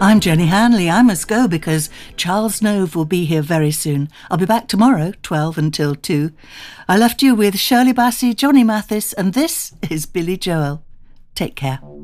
I'm Jenny Hanley. I must go because Charles Nove will be here very soon. I'll be back tomorrow, 12 until 2. I left you with Shirley Bassey, Johnny Mathis, and this is Billy Joel. Take care.